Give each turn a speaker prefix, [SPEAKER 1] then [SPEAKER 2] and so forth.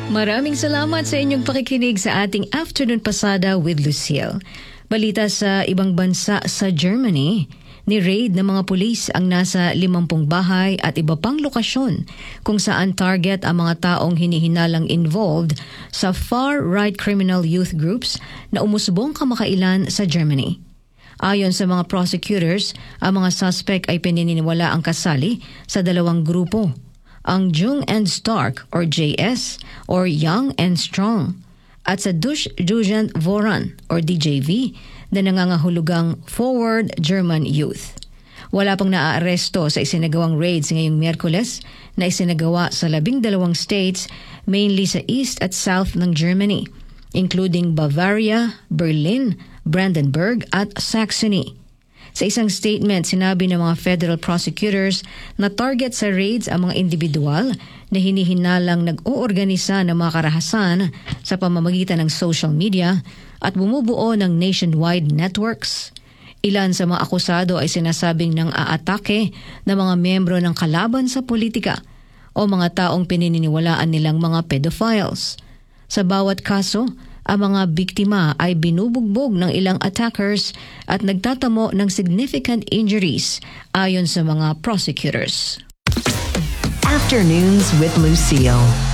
[SPEAKER 1] Maraming salamat sa inyong pakikinig sa ating Afternoon Pasada with Lucille. Balita sa ibang bansa sa Germany, ni-raid ng mga pulis ang nasa 50 bahay at iba pang lokasyon kung saan target ang mga taong hinihinalang involved sa far-right criminal youth groups na umusbong kamakailan sa Germany. Ayon sa mga prosecutors, ang mga suspect ay pininiwala ang kasali sa dalawang grupo, ang Jung and Stark or JS or Young and Strong at sa Deutsche Jugend Voran or DJV na nangangahulugang Forward German Youth. Wala pang naaaresto sa isinagawang raids ngayong Miyerkules na isinagawa sa 12 states, mainly sa east at south ng Germany, including Bavaria, Berlin, Brandenburg at Saxony. Sa isang statement, sinabi ng mga federal prosecutors na target sa raids ang mga individual na hinihinalang nag-oorganisa ng mga karahasan sa pamamagitan ng social media at bumubuo ng nationwide networks. Ilan sa mga akusado ay sinasabing nang aatake ng mga miyembro ng kalaban sa politika o mga taong pininiwalaan nilang mga pedophiles. Sa bawat kaso, ang mga biktima ay binubugbog ng ilang attackers at nagtatamo ng significant injuries ayon sa mga prosecutors.
[SPEAKER 2] Afternoons with Lucille.